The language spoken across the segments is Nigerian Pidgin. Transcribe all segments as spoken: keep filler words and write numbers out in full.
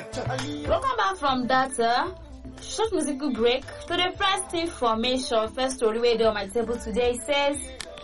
Welcome back from that uh, short musical break to the first information, first story where they on my table today says,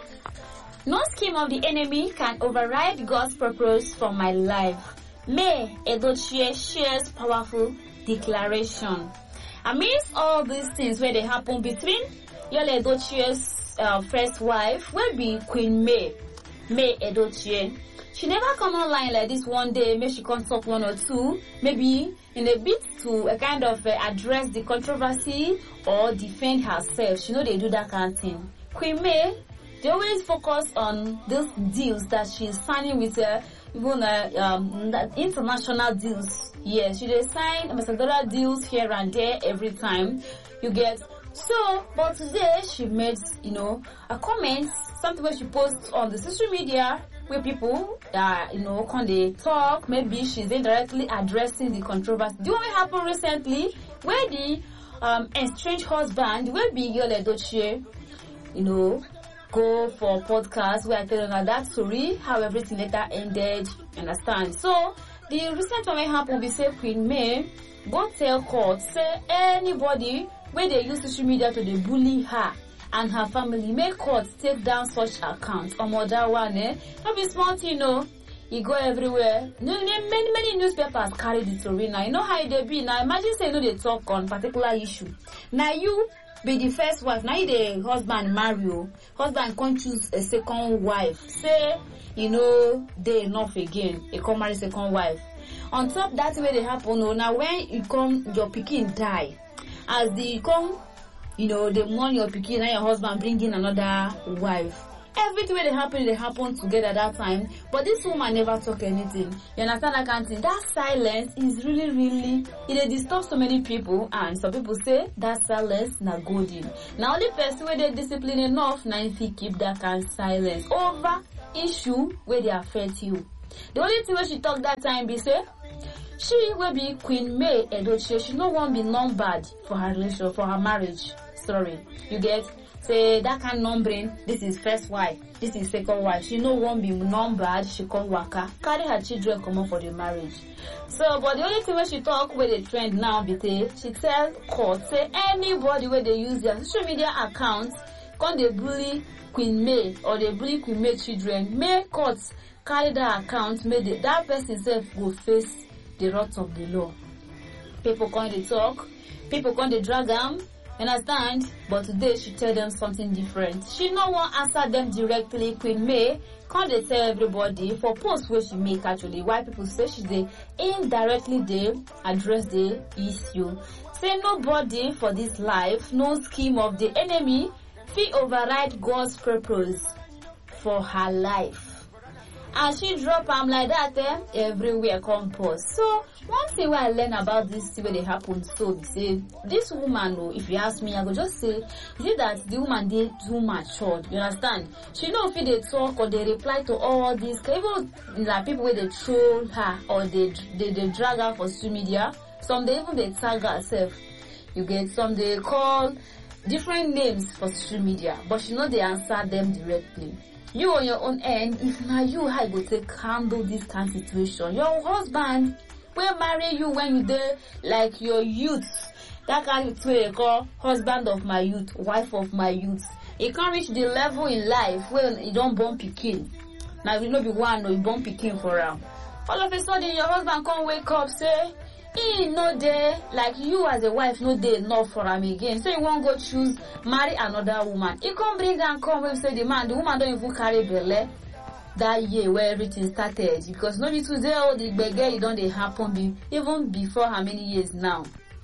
no scheme of the enemy can override God's purpose for my life. May Edochie shares powerful declaration. Amidst all these things where they happen between Yul Edochie's uh, first wife will be Queen May, May Edochie. She never come online like this one day, maybe she can talk one or two, maybe in a bit to a kind of uh, address the controversy or defend herself. She know they do that kind of thing. Queen May, they always focus on those deals that she's signing with uh, even uh, um, international deals. Yeah, she they sign ambassadorial deals here and there every time you get. So, but today she made, you know, a comment, something where she posts on the social media where people, uh, you know, can they talk, maybe she's indirectly addressing the controversy. The one happened recently where the um, estranged husband will be Yul Edochie, you know, go for podcast where I tell you that story, how everything later ended, understand. So, the recent one happened, we say Queen May, go tell court, say anybody where they use social media to they bully her and her family, make court take down such accounts. Or more that one, eh? Not be smart, you know. You go everywhere. Many, many newspapers carry the story now. You know how they be. Now imagine say you know they talk on particular issue. Now you be the first wife. Now you the husband marry you. Husband can't choose a second wife. Say, you know, they enough again. He come marry second wife. On top that way they happen. Oh, now when you come, your pikin die. As the come, you know, they mourn your pikin and your husband bring in another wife. Everything they happen, they happen together at that time. But this woman never talk anything. You understand that kind of thing? That silence is really, really, it disturbs so many people. And some people say that silence na golden. Now only person where they discipline enough, now if you keep that kind of silence over issue where they affect you. The only thing where she talk that time be say, she will be Queen May Edochie. She no one be numbered for her relation, for her marriage. Sorry, you get. Say that kind of numbering, this is first wife, this is second wife. She no one be numbered, she come waka, carry her children come up for the marriage. So, but the only thing when she talk where the trend now be say, she tell court, say anybody where they use their social media accounts, come they bully Queen May or they bully Queen May children, may courts carry that account, may the, that person self go face the wrath of the law. People come they talk, people come they drag them. Understand? But today she tell them something different. She no one answer them directly. Queen May can't they tell everybody for post where she make actually why people say she they indirectly they address the issue. Say nobody for this life, no scheme of the enemy fit override God's purpose for her life. And she drop am like that, eh? Everywhere come pause. So one thing where I learn about this thing where they happen so say this woman, oh, if you ask me, I go just say, is it that the woman they too matured? You understand? She know if they talk or they reply to all this, even like people where they troll her or they they, they drag her for social media. Some they even they tag herself. You get some they call different names for social media, but she know they answer them directly. You on your own end, if now you how you go take handle this kind of situation. Your husband will marry you when you there like your youth. That kind of way they call husband of my youth, wife of my youth. It can't reach the level in life where you don't born pikin. Now you know be one or you born pikin for him. All of a sudden your husband can't wake up say, he no there like you as a wife no there enough for him again. So you won't go choose marry another woman. He come bring and come and say the man, the woman don't even carry belly that year where everything started. Because no be today all the beggar you don't they happen be even before how many years now.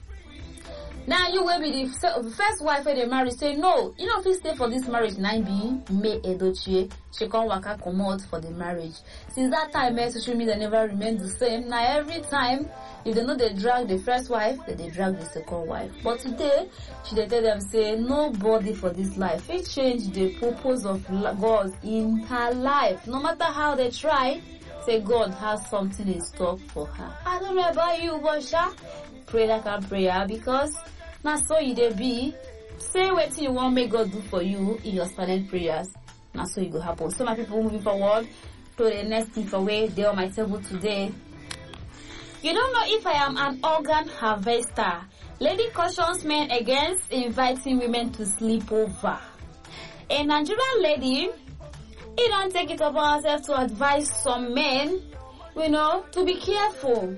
Now you will be the first wife where they marry say no, you know if you stay for this marriage nine be May Edochie, she can't waka come out for the marriage. Since that time eh, social media never remained the same. Now every time if they know they drag the first wife, then they drag the second wife. But today, she they tell them say nobody for this life. It changed the purpose of God in her life. No matter how they try, say God has something in store for her. I don't know about you, but sha, pray that kind of prayer because now so you they be. Say what you want make God do for you in your silent prayers. Now so you go happen. So my people moving forward to the next thing for way they on my table today. You don't know if I am an organ harvester. Lady cautions men against inviting women to sleep over. A Nigerian lady, he don't take it upon herself to advise some men, you know, to be careful.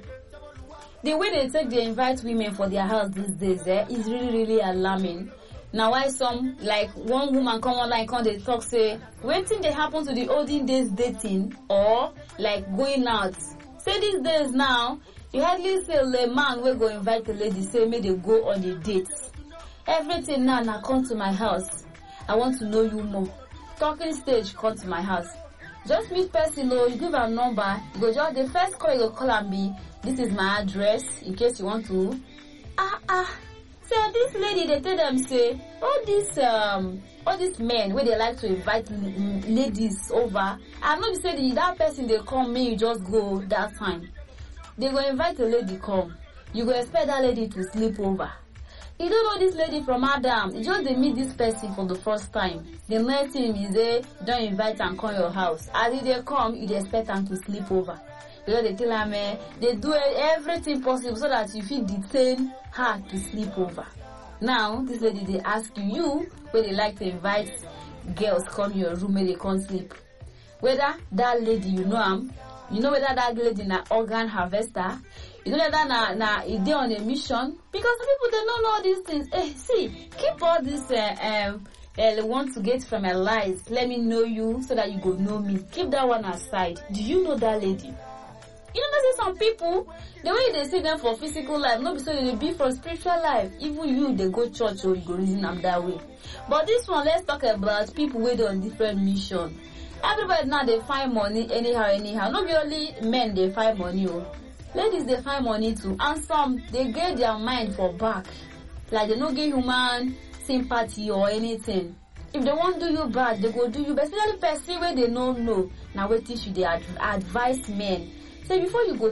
The way they take they invite women for their house these days eh, is really, really alarming. Now why some, like one woman come online, come they talk say, waiting they happen to the olden days dating or like going out. Say these days now, you hardly see a man will go invite a lady, say may they go on a date. Everything now, now come to my house. I want to know you more. Talking stage, come to my house. Just meet person, oh, you give her number, you go just the first call you go call and be, this is my address in case you want to. Ah ah. So this lady they tell them say all these um all these men where they like to invite ladies over. I'm not saying that person they come me you just go that time. They go invite a lady come. You go expect that lady to sleep over. You don't know this lady from Adam. You just they meet this person for the first time. The next thing is they don't invite and come your house. As if they come, you expect them to sleep over. Because they tell them eh, they do everything possible so that you feel detain her to sleep over. Now this lady they ask you, you where they like to invite girls come your room where they can't sleep. Whether that lady you know am, you know whether that lady na organ harvester. You know that na na they on a mission because people they don't know all these things. Eh, see, keep all this uh, um uh, want to get from my lies. Let me know you so that you go know me. Keep that one aside. Do you know that lady? You know, there's some people, the way they see them for physical life, not so they be for spiritual life. Even you, they go church or you go reason them that way. But this one, let's talk about people with on different mission. Everybody now they find money anyhow, anyhow. Not only men they find money. Oh. Ladies they find money too, and some they get their mind for back, like they don't get human sympathy or anything. If they won't do you bad, they go do you. But especially person where they don't know. Now what should they adv- advise men? So before you go